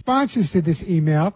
responses to this email.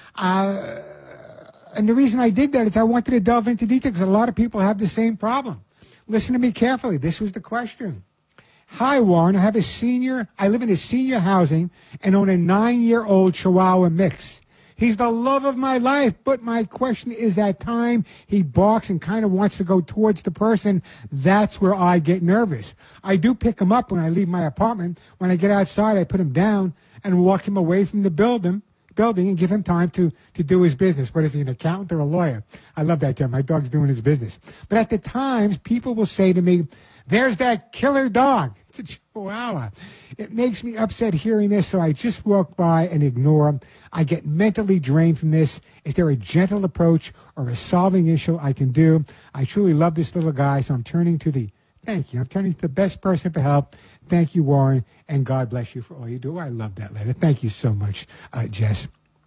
And the reason I did that is I wanted to delve into detail because a lot of people have the same problem. Listen to me carefully. This was the question. Hi, Warren. I live in a senior housing and own a 9-year-old Chihuahua mix. He's the love of my life, but my question is at time he barks and kind of wants to go towards the person. That's where I get nervous. I do pick him up when I leave my apartment. When I get outside, I put him down and walk him away from the building and give him time to do his business. What is he, an accountant or a lawyer? I love that term. My dog's doing his business. But at the times, people will say to me, there's that killer dog. It's a Chihuahua. It makes me upset hearing this, so I just walk by and ignore him. I get mentally drained from this. Is there a gentle approach or a solving issue I can do? I truly love this little guy, so I'm turning to the best person for help. Thank you, Warren, and God bless you for all you do. I love that letter. Thank you so much, Jess.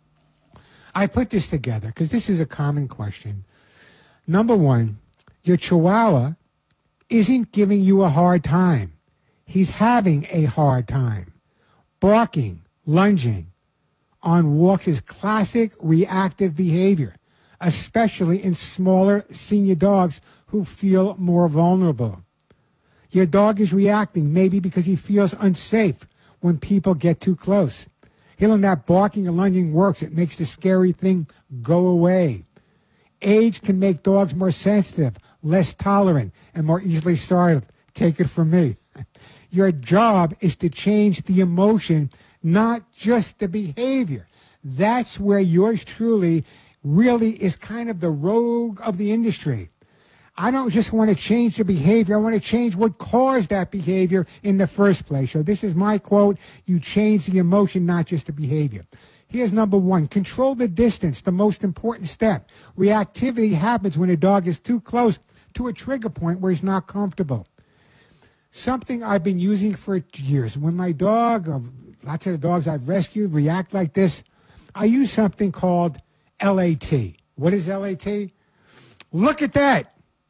I put this together because this is a common question. Number one, your Chihuahua isn't giving you a hard time. He's having a hard time. Barking, lunging on walks is classic reactive behavior, especially in smaller senior dogs who feel more vulnerable. Your dog is reacting maybe because he feels unsafe when people get too close. He learned that barking and lunging works. It makes the scary thing go away. Age can make dogs more sensitive, less tolerant, and more easily startled. Take it from me. Your job is to change the emotion, not just the behavior. That's where yours truly really is kind of the rogue of the industry. I don't just want to change the behavior. I want to change what caused that behavior in the first place. So this is my quote. You change the emotion, not just the behavior. Here's number one. Control the distance, the most important step. Reactivity happens when a dog is too close to a trigger point where he's not comfortable. Something I've been using for years. When my dog, lots of the dogs I've rescued, react like this, I use something called LAT. What is LAT? Look at that.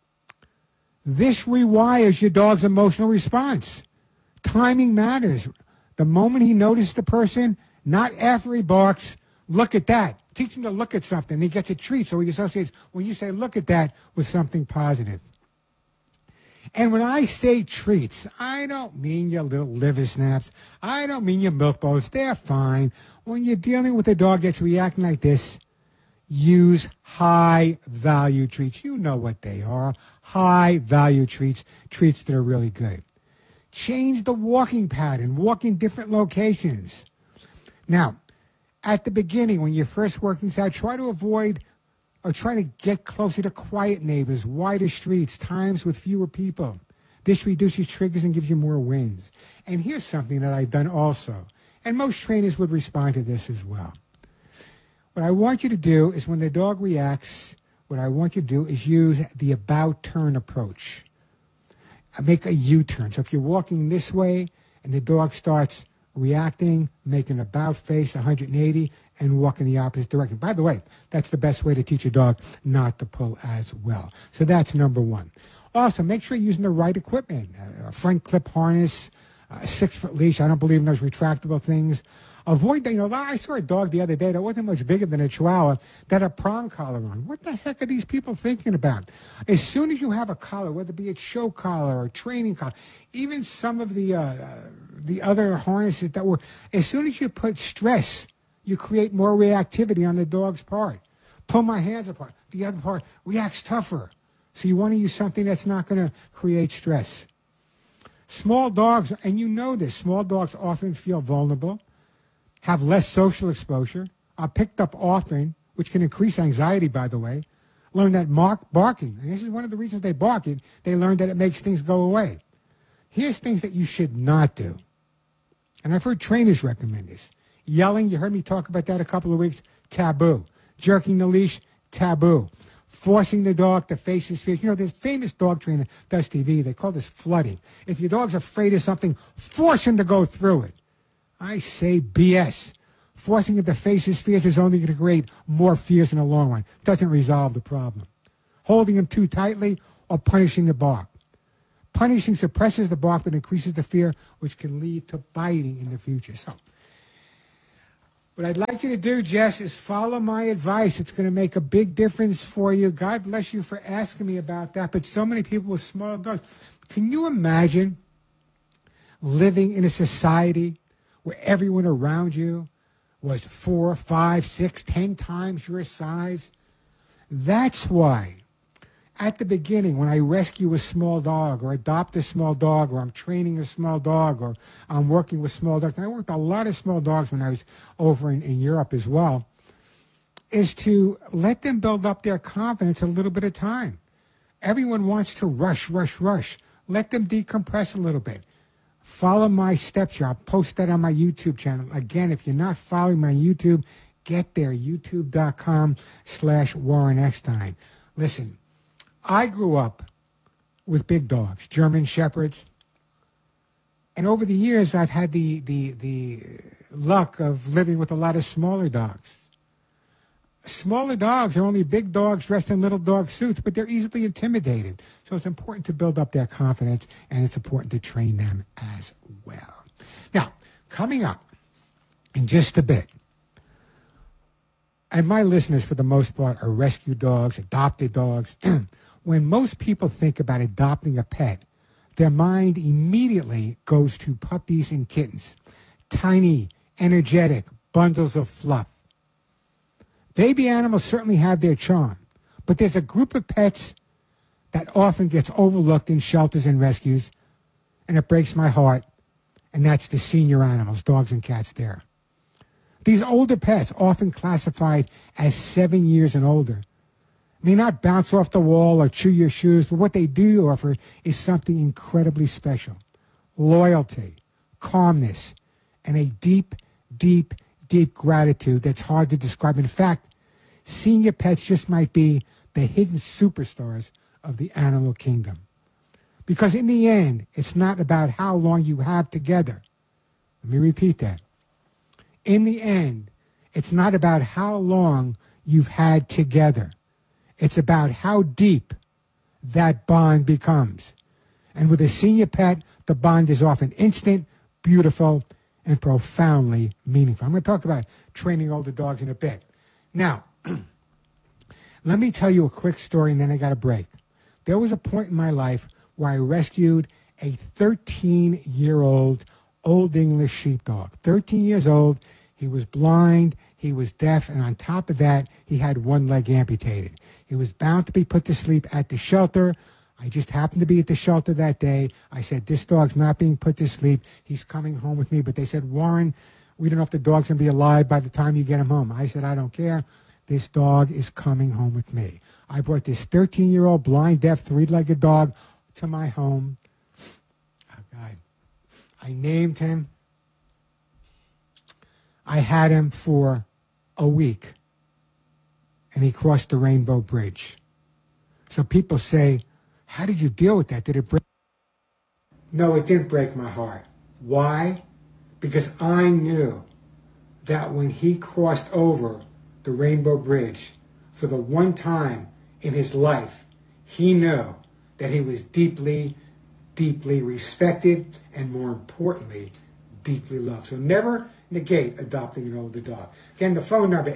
This rewires your dog's emotional response. Timing matters. The moment he notices the person, not after he barks, look at that. Teach him to look at something. He gets a treat, so he associates when you say look at that with something positive. And when I say treats, I don't mean your little liver snaps. I don't mean your milk bowls. They're fine. When you're dealing with a dog that's reacting like this, use high-value treats. You know what they are. High-value treats, treats that are really good. Change the walking pattern. Walk in different locations. Now, at the beginning, when you're first working this out, try to avoid or try to get closer to quiet neighbors, wider streets, times with fewer people. This reduces triggers and gives you more wins. And here's something that I've done also, and most trainers would respond to this as well. What I want you to do is when the dog reacts, what I want you to do is use the about-turn approach. Make a U-turn. So if you're walking this way and the dog starts reacting, make an about face 180 and walk in the opposite direction. By the way, that's the best way to teach a dog not to pull as well. So that's number one. Also, make sure you're using the right equipment. A front clip harness, a 6-foot leash. I don't believe in those retractable things. Avoid, I saw a dog the other day that wasn't much bigger than a Chihuahua that had a prong collar on. What the heck are these people thinking about? As soon as you have a collar, whether it be a show collar or a training collar, even some of the other harnesses that were, as soon as you put stress, you create more reactivity on the dog's part. Pull my hands apart. The other part reacts tougher. So you want to use something that's not going to create stress. Small dogs, and you know this, small dogs often feel vulnerable, have less social exposure, are picked up often, which can increase anxiety, by the way. Learn that barking, and this is one of the reasons they bark it, they learn that it makes things go away. Here's things that you should not do. And I've heard trainers recommend this. Yelling, you heard me talk about that a couple of weeks, taboo. Jerking the leash, taboo. Forcing the dog to face his fear. This famous dog trainer does TV. They call this flooding. If your dog's afraid of something, force him to go through it. I say BS. Forcing him to face his fears is only going to create more fears in the long run. Doesn't resolve the problem. Holding him too tightly or punishing the bark. Punishing suppresses the bark but increases the fear, which can lead to biting in the future. So, What I'd like you to do, Jess, is follow my advice. It's going to make a big difference for you. God bless you for asking me about that. But so many people with small dogs. Can you imagine living in a society where everyone around you was 4, 5, 6, 10 times your size? That's why at the beginning, when I rescue a small dog or adopt a small dog or I'm training a small dog or I'm working with small dogs, and I worked with a lot of small dogs when I was over in Europe as well, is to let them build up their confidence a little bit of time. Everyone wants to rush, rush, rush. Let them decompress a little bit. Follow my steps here. I'll post that on my YouTube channel. Again, if you're not following my YouTube, get there, youtube.com/Warren Eckstein. Listen, I grew up with big dogs, German Shepherds. And over the years, I've had the luck of living with a lot of smaller dogs. Smaller dogs are only big dogs dressed in little dog suits, but they're easily intimidated. So it's important to build up their confidence, and it's important to train them as well. Now, coming up in just a bit, and my listeners, for the most part, are rescue dogs, adopted dogs. When most people think about adopting a pet, their mind immediately goes to puppies and kittens, tiny, energetic bundles of fluff. Baby animals certainly have their charm, but there's a group of pets that often gets overlooked in shelters and rescues, and it breaks my heart, and that's the senior animals, dogs and cats there. These older pets, often classified as 7 years and older, may not bounce off the wall or chew your shoes, but what they do offer is something incredibly special. Loyalty, calmness, and a deep, deep, deep gratitude that's hard to describe. In fact, senior pets just might be the hidden superstars of the animal kingdom. Because in the end, it's not about how long you have together. Let me repeat that. In the end, it's not about how long you've had together. It's about how deep that bond becomes. And with a senior pet, the bond is often instant, beautiful, and profoundly meaningful. I'm going to talk about training older dogs in a bit. Now, let me tell you a quick story, and then I got a break. There was a point in my life where I rescued a 13-year-old Old English sheepdog. 13 years old, he was blind, he was deaf, and on top of that, he had one leg amputated. He was bound to be put to sleep at the shelter. I just happened to be at the shelter that day. I said, this dog's not being put to sleep. He's coming home with me. But they said, Warren, we don't know if the dog's going to be alive by the time you get him home. I said, I don't care. This dog is coming home with me. I brought this 13-year-old blind, deaf, three-legged dog to my home. Oh, God. I named him. I had him for a week. And he crossed the Rainbow Bridge. So people say, how did you deal with that? Did it break? No, it didn't break my heart. Why? Because I knew that when he crossed over the Rainbow Bridge for the one time in his life, he knew that he was deeply, deeply respected and, more importantly, deeply loved. So never negate adopting an older dog. Again, the phone number,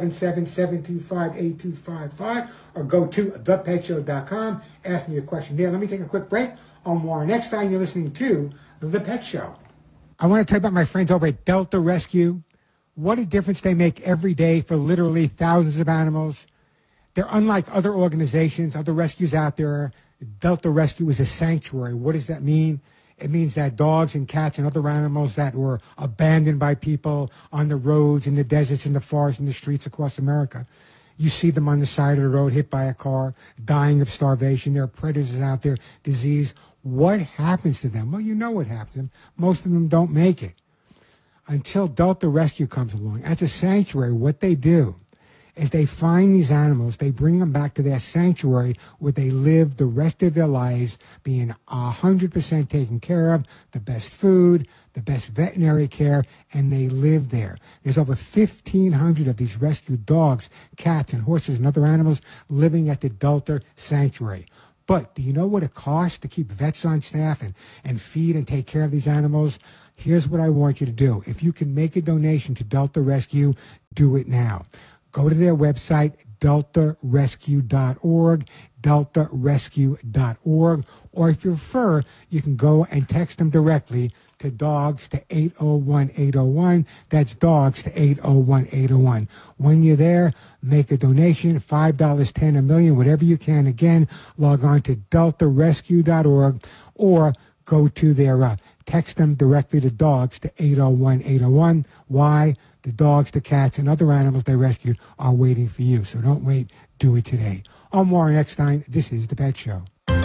877-725-8255, or go to thepetshow.com. Ask me a question there. Let me take a quick break. I'm Warren Eckstein. You're listening to The Pet Show. I want to tell you about my friends over at Delta Rescue. What a difference they make every day for literally thousands of animals. They're unlike other organizations, other rescues out there. Delta Rescue is a sanctuary. What does that mean? It means that dogs and cats and other animals that were abandoned by people on the roads, in the deserts, in the forests, in the streets across America. You see them on the side of the road, hit by a car, dying of starvation. There are predators out there, disease. What happens to them? Well, you know what happens to them. Most of them don't make it. Until Delta Rescue comes along. As a sanctuary, what they do is they find these animals, they bring them back to their sanctuary where they live the rest of their lives being 100% taken care of, the best food, the best veterinary care, and they live there. There's over 1,500 of these rescued dogs, cats, and horses and other animals living at the Delta Sanctuary. But do you know what it costs to keep vets on staff and feed and take care of these animals? Here's what I want you to do. If you can make a donation to Delta Rescue, do it now. Go to their website, deltarescue.org, deltarescue.org, or if you prefer, you can go and text them directly to DOGS to 801-801. That's DOGS to 801-801. When you're there, make a donation, $5, $10, $1 million, whatever you can. Again, log on to deltarescue.org or go to their text them directly to DOGS to 801-801. Why? The dogs, the cats, and other animals they rescued are waiting for you. So don't wait. Do it today. I'm Warren Eckstein. This is The Pet Show.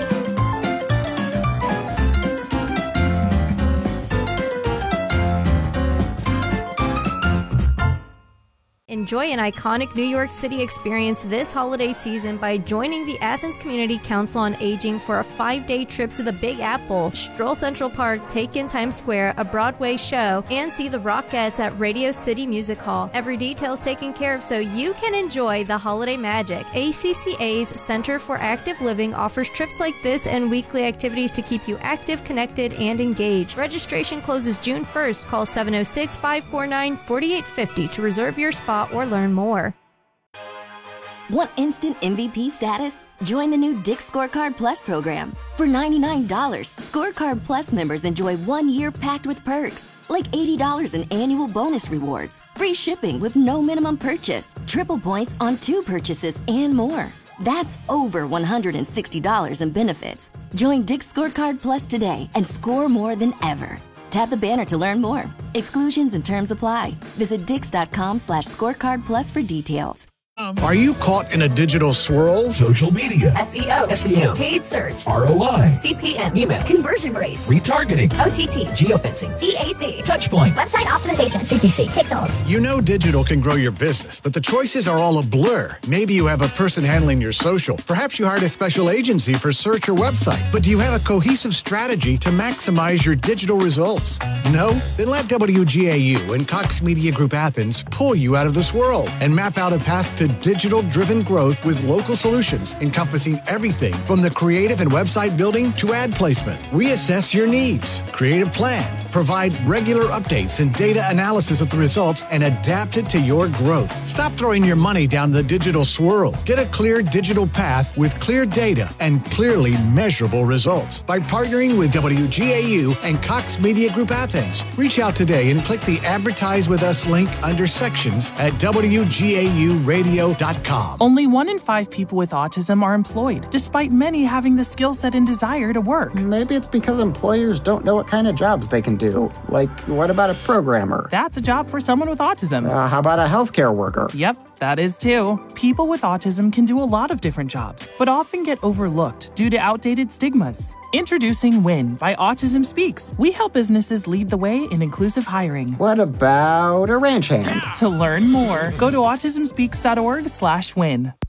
Enjoy an iconic New York City experience this holiday season by joining the Athens Community Council on Aging for a 5-day trip to the Big Apple, stroll Central Park, take in Times Square, a Broadway show, and see the Rockettes at Radio City Music Hall. Every detail is taken care of so you can enjoy the holiday magic. ACCA's Center for Active Living offers trips like this and weekly activities to keep you active, connected, and engaged. Registration closes June 1st. Call 706-549-4850 to reserve your spot or learn more. Want instant MVP status? Join the new Dick's Scorecard Plus program. For $99, Scorecard Plus members enjoy 1 year packed with perks, like $80 in annual bonus rewards, free shipping with no minimum purchase, triple points on 2 purchases, and more. That's over $160 in benefits. Join Dick's Scorecard Plus today and score more than ever. Tap the banner to learn more. Exclusions and terms apply. Visit dix.com/scorecard plus for details. Are you caught in a digital swirl? Social media, SEO, SEM, paid search, ROI, CPM, email, conversion rates, retargeting, OTT, geofencing, CAC, touchpoint, website optimization, CPC, pixels. You know digital can grow your business, but the choices are all a blur. Maybe you have a person handling your social. Perhaps you hired a special agency for search or website. But do you have a cohesive strategy to maximize your digital results? No? Then let WGAU and Cox Media Group Athens pull you out of the swirl and map out a path to digital-driven growth with local solutions encompassing everything from the creative and website building to ad placement. Reassess your needs, create a plan, provide regular updates and data analysis of the results, and adapt it to your growth. Stop throwing your money down the digital swirl. Get a clear digital path with clear data and clearly measurable results by partnering with WGAU and Cox Media Group Athens. Reach out today and click the Advertise With Us link under sections at WGAUradio.com. Only 1 in 5 people with autism are employed, despite many having the skill set and desire to work. Maybe it's because employers don't know what kind of jobs they can do. Like, what about a programmer? That's a job for someone with autism. How about a healthcare worker? Yep, that is too. People with autism can do a lot of different jobs, but often get overlooked due to outdated stigmas. Introducing WIN by Autism Speaks. We help businesses lead the way in inclusive hiring. What about a ranch hand? To learn more, go to autismspeaks.org/win.